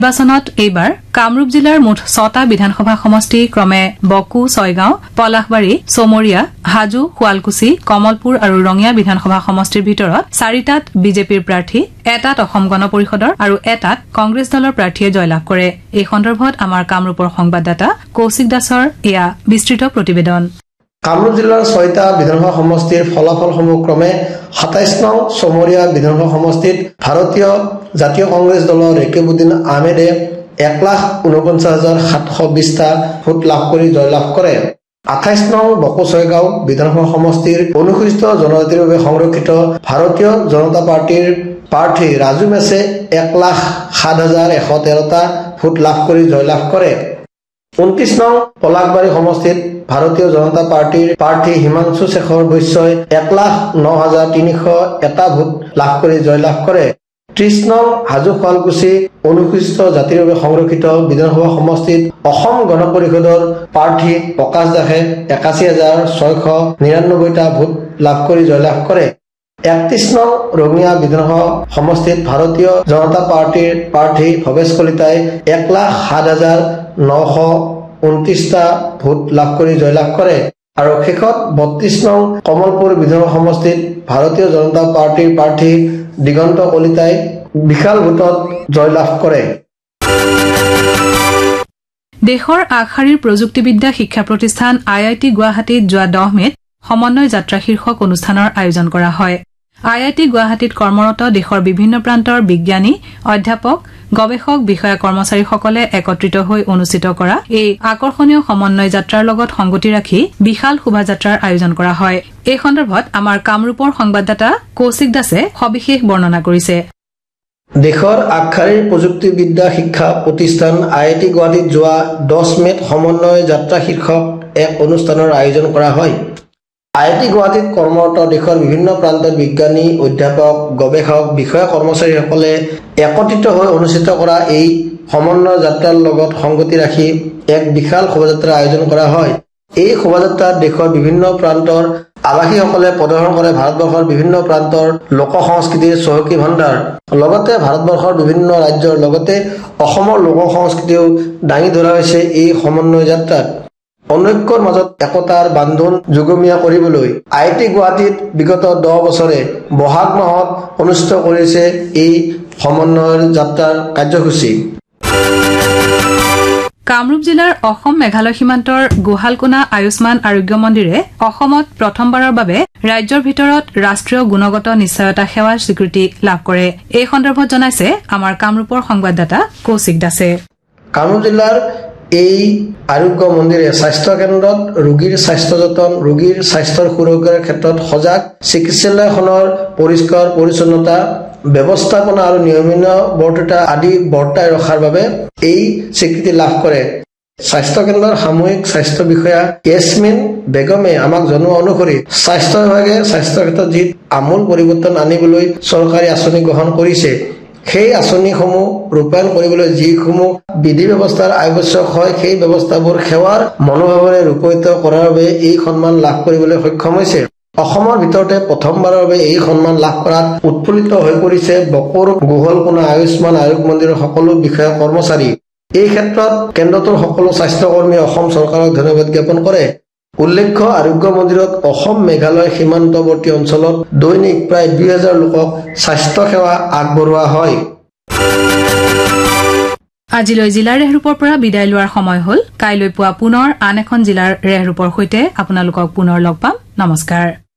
নিৰ্বাচনত এইবাৰ কামৰূপ জিলাৰ মুঠ ৬টা বিধানসভা সমষ্টি ক্ৰমে বকো, ছয়গাঁও, পলাশবাৰী, চমৰীয়া, হাজো, শুৱালকুছি, কমলপুৰ আৰু ৰঙিয়া বিধানসভা সমষ্টিৰ ভিতৰত 4টাত বিজেপিৰ প্ৰাৰ্থী, 1টাত অসম গণ পৰিষদৰ আৰু 1টাত কংগ্ৰেছ দলৰ প্ৰাৰ্থীয়ে জয়লাভ কৰে। এই সন্দৰ্ভত আমাৰ কামৰূপৰ সংবাদদাতা কৌশিক দাসৰ এয়া বিস্তৃত প্ৰতিবেদন। কামৰূপ জিলাৰ 6টা বিধানসভা সমষ্টিৰ ফলাফলসমূহ ক্ৰমে 27 নং চমৰীয়া বিধানসভা সমষ্টিত ভাৰতীয় জাতীয় কংগ্ৰেছ দলৰ ৰেকিবুদ্দিন আহমেদে 1,49,720টা ভোট লাভ কৰি জয়লাভ কৰে। 28 নং বকো ছয়গাঁও বিধানসভা সমষ্টিৰ অনুসূচিত জনজাতিৰ বাবে সংৰক্ষিত ভাৰতীয় জনতা পাৰ্টীৰ প্ৰাৰ্থী ৰাজু মেছে 1,07,113টা ভোট লাভ কৰি জয়লাভ কৰে। 29 নং পলাশবাৰী সমষ্টিত ভাৰতীয় জনতা পাৰ্টীৰ প্ৰাৰ্থী হিমাংশু শেখৰ বৈশ্যই 1,09,301টা ভোট লাভ কৰি জয়লাভ কৰে। 30 নং হাজো শুৱালকুছি অনুসূচিত জাতিৰ বাবে সংৰক্ষিত বিধানসভা সমষ্টিত অসম গণ পৰিষদৰ প্ৰাৰ্থী প্ৰকাশ দাসে 81,699টা ভোট লাভ কৰি জয়লাভ কৰে। 31 নং ৰঙিয়া বিধানসভা সমষ্টিত ভাৰতীয় জনতা পাৰ্টীৰ প্ৰাৰ্থী ভৱেশ কলিতাই 1,07,929টা ভোট লাভ কৰি জয়লাভ কৰে আৰু শেষত 32 নং কমলপুৰ বিধানসভা সমষ্টিত ভাৰতীয় জনতা পাৰ্টীৰ প্ৰাৰ্থী দিগন্ত কলিতাই বিশাল ভোটত জয়লাভ কৰে। দেশৰ আগশাৰীৰ প্ৰযুক্তিবিদ্যা শিক্ষা প্ৰতিষ্ঠান IIT গুৱাহাটীত যোৱা 10 মেত সমন্বয় যাত্ৰা শীৰ্ষক অনুষ্ঠানৰ আয়োজন কৰা হয়। IIT গুৱাহাটীত কৰ্মৰত দেশৰ বিভিন্ন প্ৰান্তৰ বিজ্ঞানী, অধ্যাপক, গৱেষক, বিষয়া কৰ্মচাৰীসকলে একত্ৰিত হৈ অনুষ্ঠিত কৰা এই আকৰ্ষণীয় সমন্বয় যাত্ৰাৰ লগত সংগতি ৰাখি বিশাল শোভাযাত্ৰাৰ আয়োজন কৰা হয়। এই সন্দৰ্ভত আমাৰ কামৰূপৰ সংবাদদাতা কৌশিক দাসে সবিশেষ বৰ্ণনা কৰিছে। দেশৰ আগশাৰীৰ প্ৰযুক্তিবিদ্যা শিক্ষা প্ৰতিষ্ঠান IIT গুৱাহাটীত যোৱা 10 মেত সমন্বয় যাত্ৰা শীৰ্ষক এক অনুষ্ঠানৰ আয়োজন কৰা হয়। IIT গুৱাহাটীত কৰ্মৰত দেশৰ বিভিন্ন প্ৰান্তৰ বিজ্ঞানী, অধ্যাপক, গৱেষক, বিষয়া কৰ্মচাৰীসকলে একত্ৰিত হৈ অনুষ্ঠিত কৰা এই সমন্বয় যাত্ৰাৰ লগত সংগতি ৰাখি এক বিশাল শোভাযাত্ৰাৰ আয়োজন কৰা হয়। এই শোভাযাত্ৰাত দেশৰ বিভিন্ন প্ৰান্তৰ আৱাসীসকলে প্ৰদৰ্শন কৰে ভাৰতবৰ্ষৰ বিভিন্ন প্ৰান্তৰ লোক সংস্কৃতিৰ চহকী ভাণ্ডাৰ। লগতে ভাৰতবৰ্ষৰ বিভিন্ন ৰাজ্যৰ লগতে অসমৰ লোক সংস্কৃতিও দাঙি ধৰা হৈছে এই সমন্বয় যাত্ৰাত। অনৈক্যৰ মাজত একতাৰ বান্ধোন যুগমীয়া কৰিবলৈ IIT গুৱাহাটীত বিগত 10 বছৰে বহাগ মাহত অনুষ্ঠিত কৰিছে এই সমন্বয় যাত্ৰাৰ কাৰ্যসূচী। কামৰূপ জিলাৰ অসম মেঘালয় সীমান্তৰ গোহালকোনা আয়ুষ্মান আৰোগ্য মন্দিৰে অসমত প্ৰথমবাৰৰ বাবে ৰাজ্যৰ ভিতৰত ৰাষ্ট্ৰীয় গুণগত নিশ্চয়তা সেৱাৰ স্বীকৃতি লাভ কৰে। এই সন্দৰ্ভত জনাইছে আমাৰ কামৰূপৰ সংবাদদাতা কৌশিক দাসে। কামৰূপ জিলাৰ এই আৰোগ্য মন্দিৰে স্বাস্থ্য কেন্দ্ৰত ৰোগীৰ স্বাস্থ্য যতন, ৰোগীৰ স্বাস্থ্যৰ সুৰক্ষাৰ ক্ষেত্ৰত সজাগ, চিকিৎসালয়খনৰ পৰিষ্কাৰ পৰিচ্ছন্নতা, ব্যৱস্থাপনা আৰু নিয়মীয়া বৰ্ততা আদি বৰ্তাই ৰখাৰ বাবে এই স্বীকৃতি লাভ কৰে। স্বাস্থ্য কেন্দ্ৰৰ সামূহিক স্বাস্থ্য বিষয়া য়েছমিন বেগমে আমাক জনোৱা অনুসৰি স্বাস্থ্য বিভাগে স্বাস্থ্য ক্ষেত্ৰত যি আমূল পৰিৱৰ্তন আনিবলৈ চৰকাৰী আঁচনি গ্ৰহণ কৰিছে, সেই আঁচনিসমূহ ৰূপায়ণ কৰিবলৈ যিসমূহ বিধি ব্যৱস্থাৰ আৱশ্যক হয়, সেই ব্যৱস্থাবোৰ সেৱাৰ মনোভাৱেৰে ৰূপায়িত কৰাৰ বাবে এই সন্মান লাভ কৰিবলৈ সক্ষম হৈছে। অসমৰ ভিতৰতে প্ৰথমবাৰৰ বাবে এই সন্মান লাভ কৰাত উৎফুল্লিত হৈ পৰিছে বকোৰ গোহালকোনা আয়ুষ্মান আৰোগ্য মন্দিৰৰ সকলো বিষয়া কৰ্মচাৰী। এই ক্ষেত্ৰত কেন্দ্ৰটোৰ সকলো স্বাস্থ্যকৰ্মীয়ে অসম চৰকাৰক ধন্যবাদ জ্ঞাপন কৰে। উল্লেখ্য, আৰোগ্য মন্দিৰত অসম মেঘালয় সীমান্তৱৰ্তী অঞ্চলত দৈনিক প্ৰায় 2,000 লোকক স্বাস্থ্য সেৱা আগবঢ়োৱা হয়। আজিলৈ জিলাৰ ৰেহৰূপৰ পৰা বিদায় লোৱাৰ সময় হ'ল। কাইলৈ পুৱা পুনৰ আন এখন জিলাৰ ৰেহৰূপৰ সৈতে আপোনালোকক পুনৰ লগ পাম। নমস্কাৰ।